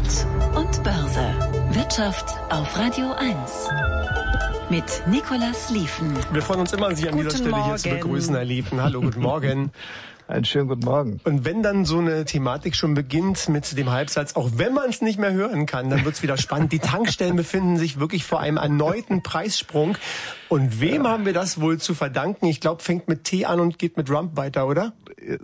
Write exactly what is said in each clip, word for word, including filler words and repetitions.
Gut und Börse. Wirtschaft auf Radio eins. Mit Nicolas Liefen. Wir freuen uns immer, Sie an Guten dieser Stelle Morgen. hier zu begrüßen, Herr Liefen. Hallo, guten Morgen. Einen schönen guten Morgen. Und wenn dann so eine Thematik schon beginnt mit dem Halbsatz, auch wenn man es nicht mehr hören kann, dann wird's wieder spannend. Die Tankstellen befinden sich wirklich vor einem erneuten Preissprung. Und wem ja. haben wir das wohl zu verdanken? Ich glaube, fängt mit T an und geht mit Trump weiter, oder?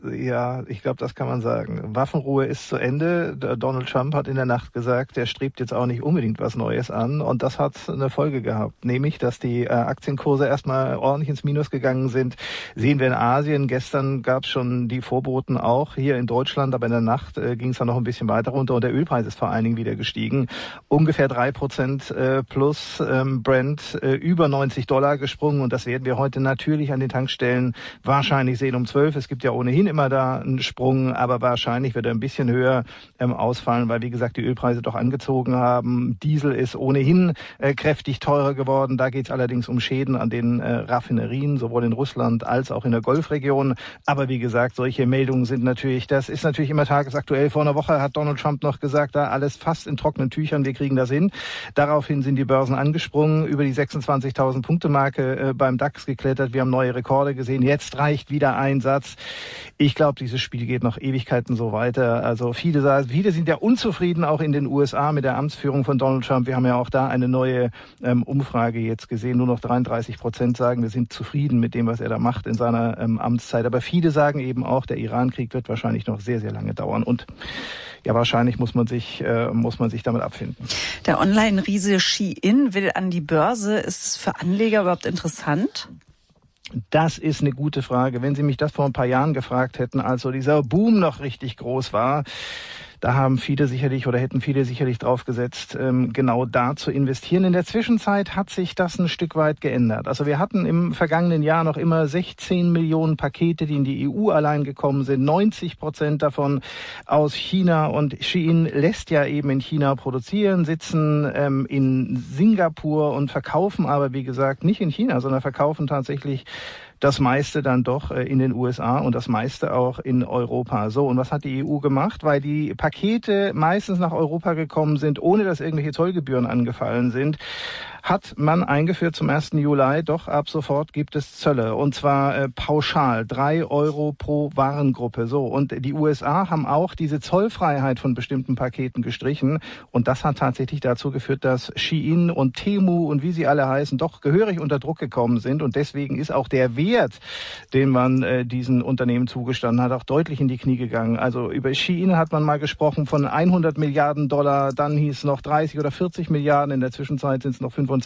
Ja, ich glaube, das kann man sagen. Waffenruhe ist zu Ende. Donald Trump hat in der Nacht gesagt, er strebt jetzt auch nicht unbedingt was Neues an. Und das hat eine Folge gehabt. Nämlich, dass die äh, Aktienkurse erstmal ordentlich ins Minus gegangen sind. Sehen wir in Asien. Gestern gab es schon die Vorboten auch hier in Deutschland. Aber in der Nacht äh, ging es dann noch ein bisschen weiter runter. Und der Ölpreis ist vor allen Dingen wieder gestiegen. Ungefähr drei Prozent äh, plus ähm, Brent äh, über neunzig Dollar gesprungen. Und das werden wir heute natürlich an den Tankstellen wahrscheinlich sehen um zwölf. Es gibt ja ohnehin immer da einen Sprung, aber wahrscheinlich wird er ein bisschen höher ähm, ausfallen, weil, wie gesagt, die Ölpreise doch angezogen haben. Diesel ist ohnehin äh, kräftig teurer geworden. Da geht es allerdings um Schäden an den äh, Raffinerien, sowohl in Russland als auch in der Golfregion. Aber wie gesagt, solche Meldungen sind natürlich, das ist natürlich immer tagesaktuell. Vor einer Woche hat Donald Trump noch gesagt, da alles fast in trockenen Tüchern, wir kriegen das hin. Daraufhin sind die Börsen angesprungen, über die sechsundzwanzigtausend Punkte Marke äh, beim DAX geklettert. Wir haben neue Rekorde gesehen. Jetzt reicht wieder ein Satz. Ich glaube, dieses Spiel geht noch Ewigkeiten so weiter. Also viele, viele sind ja unzufrieden, auch in den U S A mit der Amtsführung von Donald Trump. Wir haben ja auch da eine neue ähm, Umfrage jetzt gesehen. Nur noch dreiunddreißig Prozent sagen, wir sind zufrieden mit dem, was er da macht in seiner ähm, Amtszeit. Aber viele sagen eben auch, der Iran-Krieg wird wahrscheinlich noch sehr, sehr lange dauern. Und ja, wahrscheinlich muss man sich, äh, muss man sich damit abfinden. Der Online-Riese Shein will an die Börse. Ist es für Anleger überhaupt interessant? Das ist eine gute Frage. Wenn Sie mich das vor ein paar Jahren gefragt hätten, als so dieser Boom noch richtig groß war, da haben viele sicherlich oder hätten viele sicherlich drauf gesetzt, genau da zu investieren. In der Zwischenzeit hat sich das ein Stück weit geändert. Also wir hatten im vergangenen Jahr noch immer sechzehn Millionen Pakete, die in die E U allein gekommen sind. neunzig Prozent davon aus China. Und Shein lässt ja eben in China produzieren, sitzen ähm, in Singapur und verkaufen aber, wie gesagt, nicht in China, sondern verkaufen tatsächlich das meiste dann doch in den U S A und das meiste auch in Europa. So, und was hat die E U gemacht? Weil die Pakete meistens nach Europa gekommen sind, ohne dass irgendwelche Zollgebühren angefallen sind, hat man eingeführt zum ersten Juli, doch ab sofort gibt es Zölle. Und zwar äh, pauschal, drei Euro pro Warengruppe. So, und die U S A haben auch diese Zollfreiheit von bestimmten Paketen gestrichen. Und das hat tatsächlich dazu geführt, dass Shein und Temu und wie sie alle heißen, doch gehörig unter Druck gekommen sind. Und deswegen ist auch der Wert, den man äh, diesen Unternehmen zugestanden hat, auch deutlich in die Knie gegangen. Also über Shein hat man mal gesprochen von hundert Milliarden Dollar, dann hieß es noch dreißig oder vierzig Milliarden, in der Zwischenzeit sind es noch fünfundzwanzig.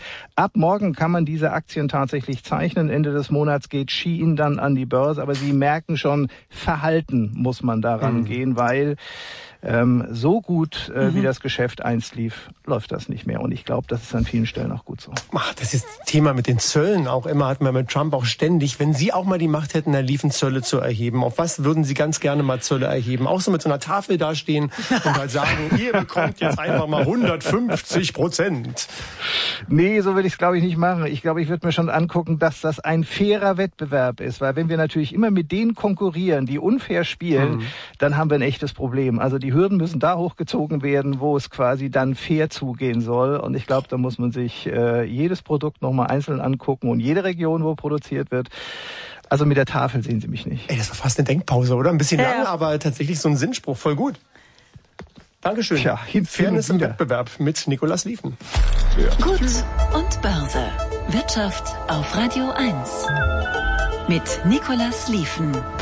Ab morgen kann man diese Aktien tatsächlich zeichnen. Ende des Monats geht Shein dann an die Börse. Aber Sie merken schon, Verhalten muss man daran mhm. gehen, weil ähm, so gut, äh, mhm. wie das Geschäft einst lief, läuft das nicht mehr. Und ich glaube, das ist an vielen Stellen auch gut so. Ach, das ist das Thema mit den Zöllen auch immer, hat man mit Trump auch ständig. Wenn Sie auch mal die Macht hätten, Herr Liefen, Zölle zu erheben, auf was würden Sie ganz gerne mal Zölle erheben? Auch so mit so einer Tafel dastehen und halt sagen, ihr bekommt jetzt einfach mal hundertfünfzig Prozent. Nee, so würde ich es, glaube ich, nicht machen. Ich glaube, ich würde mir schon angucken, dass das ein fairer Wettbewerb ist. Weil wenn wir natürlich immer mit denen konkurrieren, die unfair spielen, mhm. dann haben wir ein echtes Problem. Also die Hürden müssen da hochgezogen werden, wo es quasi dann fair zugehen soll. Und ich glaube, da muss man sich äh, jedes Produkt nochmal einzeln angucken und jede Region, wo produziert wird. Also mit der Tafel sehen Sie mich nicht. Ey, das war fast eine Denkpause, oder? Ein bisschen ja. lang, aber tatsächlich so ein Sinnspruch. Voll gut. Dankeschön. Tja, Fairness im Wettbewerb mit Nicolas Liefen. Ja. Gut und Börse. Wirtschaft auf Radio eins. Mit Nicolas Liefen.